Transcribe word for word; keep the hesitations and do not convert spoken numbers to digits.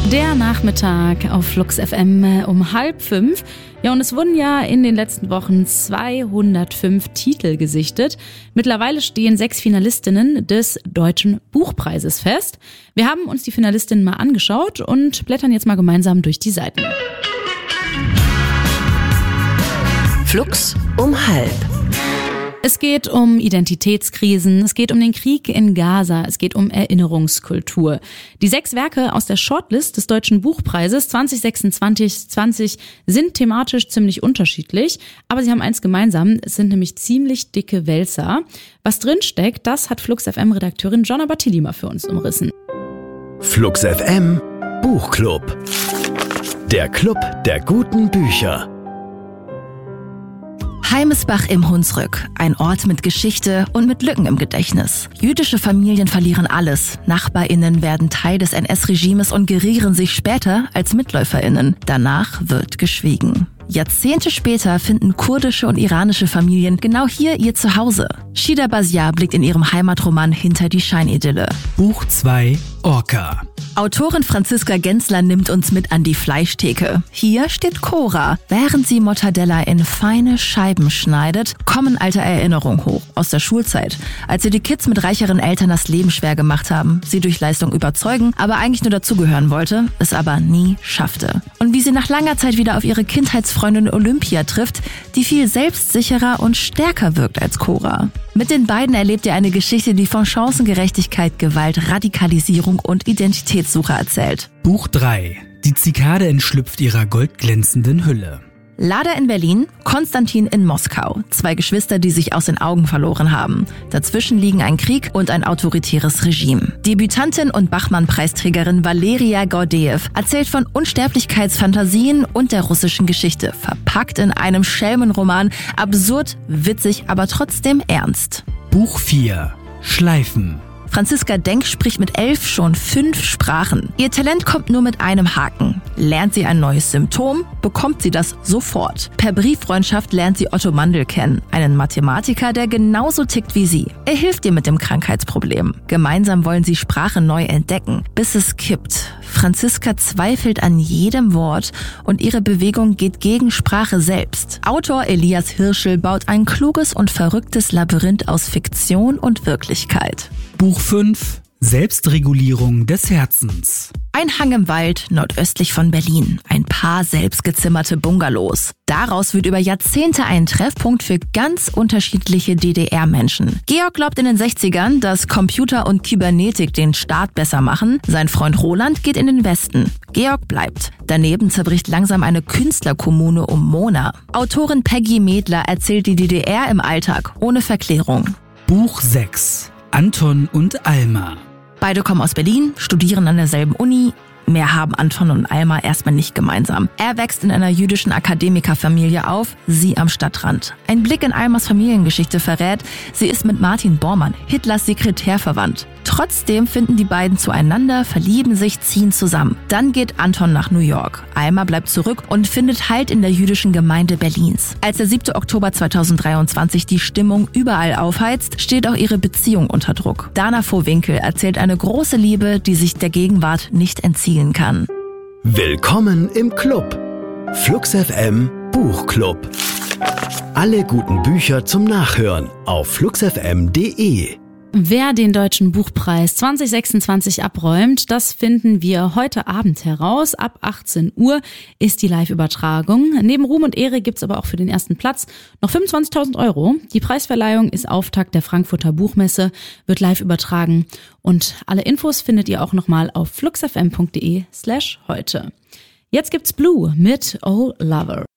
Der Nachmittag auf Flux F M um halb fünf. Ja, und es wurden ja in den letzten Wochen zweihundertfünf Titel gesichtet. Mittlerweile stehen sechs Finalistinnen des Deutschen Buchpreises fest. Wir haben uns die Finalistinnen mal angeschaut und blättern jetzt mal gemeinsam durch die Seiten. Flux um halb. Es geht um Identitätskrisen, es geht um den Krieg in Gaza, es geht um Erinnerungskultur. Die sechs Werke aus der Shortlist des Deutschen Buchpreises zwanzig sechsundzwanzig zwanzig sind thematisch ziemlich unterschiedlich, aber sie haben eins gemeinsam, es sind nämlich ziemlich dicke Wälzer. Was drinsteckt, das hat Flux F M-Redakteurin Jonna Bartilli mal für uns umrissen. Flux F M Buchclub. Der Club der guten Bücher. Heimesbach im Hunsrück, ein Ort mit Geschichte und mit Lücken im Gedächtnis. Jüdische Familien verlieren alles. NachbarInnen werden Teil des N S-Regimes und gerieren sich später als MitläuferInnen. Danach wird geschwiegen. Jahrzehnte später finden kurdische und iranische Familien genau hier ihr Zuhause. Shida Baziar blickt in ihrem Heimatroman hinter die Scheinidylle. Buch zwei, Orca. Autorin Franziska Gensler nimmt uns mit an die Fleischtheke. Hier steht Cora. Während sie Mortadella in feine Scheiben schneidet, kommen alte Erinnerungen hoch aus der Schulzeit, als sie die Kids mit reicheren Eltern das Leben schwer gemacht haben, sie durch Leistung überzeugen, aber eigentlich nur dazugehören wollte, es aber nie schaffte. Und wie sie nach langer Zeit wieder auf ihre Kindheitsfreundin Olympia trifft, die viel selbstsicherer und stärker wirkt als Cora. Mit den beiden erlebt ihr eine Geschichte, die von Chancengerechtigkeit, Gewalt, Radikalisierung und Identitätssuche erzählt. Buch drei. Die Zikade entschlüpft ihrer goldglänzenden Hülle. Lada in Berlin, Konstantin in Moskau. Zwei Geschwister, die sich aus den Augen verloren haben. Dazwischen liegen ein Krieg und ein autoritäres Regime. Debütantin und Bachmann-Preisträgerin Valeria Gordejew erzählt von Unsterblichkeitsfantasien und der russischen Geschichte, verpackt in einem Schelmenroman, absurd, witzig, aber trotzdem ernst. Buch vier. Schleifen. Franziska Denk spricht mit elf schon fünf Sprachen. Ihr Talent kommt nur mit einem Haken. Lernt sie ein neues Symptom, bekommt sie das sofort. Per Brieffreundschaft lernt sie Otto Mandl kennen, einen Mathematiker, der genauso tickt wie sie. Er hilft ihr mit dem Krankheitsproblem. Gemeinsam wollen sie Sprache neu entdecken, bis es kippt. Franziska zweifelt an jedem Wort und ihre Bewegung geht gegen Sprache selbst. Autor Elias Hirschel baut ein kluges und verrücktes Labyrinth aus Fiktion und Wirklichkeit. Buch fünf. Selbstregulierung des Herzens. Ein Hang im Wald nordöstlich von Berlin. Ein paar selbstgezimmerte Bungalows. Daraus wird über Jahrzehnte ein Treffpunkt für ganz unterschiedliche D D R-Menschen. Georg glaubt in den sechzigern, dass Computer und Kybernetik den Staat besser machen. Sein Freund Roland geht in den Westen. Georg bleibt. Daneben zerbricht langsam eine Künstlerkommune um Mona. Autorin Peggy Medler erzählt die D D R im Alltag, ohne Verklärung. Buch sechs. Anton und Alma. Beide kommen aus Berlin, studieren an derselben Uni. Mehr haben Anton und Alma erstmal nicht gemeinsam. Er wächst in einer jüdischen Akademikerfamilie auf, sie am Stadtrand. Ein Blick in Almas Familiengeschichte verrät, sie ist mit Martin Bormann, Hitlers Sekretär, verwandt. Trotzdem finden die beiden zueinander, verlieben sich, ziehen zusammen. Dann geht Anton nach New York. Alma bleibt zurück und findet Halt in der jüdischen Gemeinde Berlins. Als der siebte Oktober zweitausenddreiundzwanzig die Stimmung überall aufheizt, steht auch ihre Beziehung unter Druck. Dana Vohwinkel erzählt eine große Liebe, die sich der Gegenwart nicht entziehen kann. Willkommen im Club. Flux F M Buchclub. Alle guten Bücher zum Nachhören auf flux f m punkt d e. Wer den Deutschen Buchpreis zwanzig sechsundzwanzig abräumt, das finden wir heute Abend heraus. Ab achtzehn Uhr ist die Live-Übertragung. Neben Ruhm und Ehre gibt's aber auch für den ersten Platz noch fünfundzwanzigtausend Euro. Die Preisverleihung ist Auftakt der Frankfurter Buchmesse, wird live übertragen. Und alle Infos findet ihr auch nochmal auf flux f m punkt d e slash heute. Jetzt gibt's Blue mit Oh Lover.